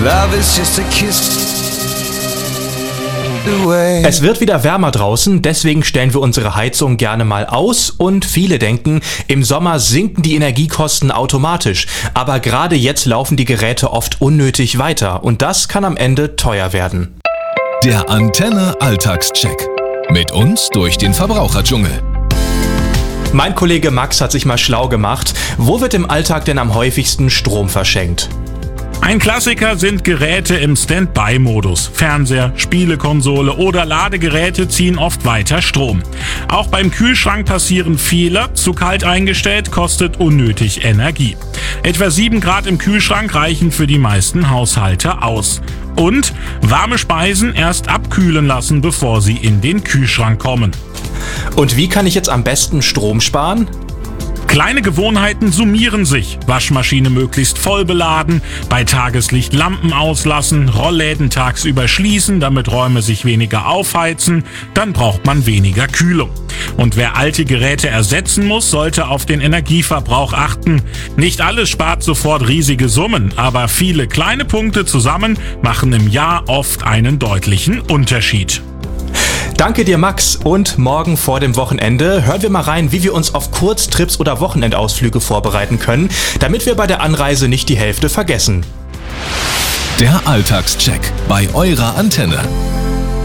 Love is just a kiss. Es wird wieder wärmer draußen, deswegen stellen wir unsere Heizung gerne mal aus und viele denken, im Sommer sinken die Energiekosten automatisch. Aber gerade jetzt laufen die Geräte oft unnötig weiter und das kann am Ende teuer werden. Der Antenne Alltagscheck. Mit uns durch den Verbraucherdschungel. Mein Kollege Max hat sich mal schlau gemacht. Wo wird im Alltag denn am häufigsten Strom verschenkt? Ein Klassiker sind Geräte im Standby-Modus. Fernseher, Spielekonsole oder Ladegeräte ziehen oft weiter Strom. Auch beim Kühlschrank passieren Fehler. Zu kalt eingestellt kostet unnötig Energie. Etwa 7 Grad im Kühlschrank reichen für die meisten Haushalte aus. Und warme Speisen erst abkühlen lassen, bevor sie in den Kühlschrank kommen. Und wie kann ich jetzt am besten Strom sparen? Kleine Gewohnheiten summieren sich. Waschmaschine möglichst voll beladen, bei Tageslicht Lampen auslassen, Rollläden tagsüber schließen, damit Räume sich weniger aufheizen, dann braucht man weniger Kühlung. Und wer alte Geräte ersetzen muss, sollte auf den Energieverbrauch achten. Nicht alles spart sofort riesige Summen, aber viele kleine Punkte zusammen machen im Jahr oft einen deutlichen Unterschied. Danke dir, Max. Und morgen vor dem Wochenende hören wir mal rein, wie wir uns auf Kurztrips oder Wochenendausflüge vorbereiten können, damit wir bei der Anreise nicht die Hälfte vergessen. Der Alltagscheck bei eurer Antenne.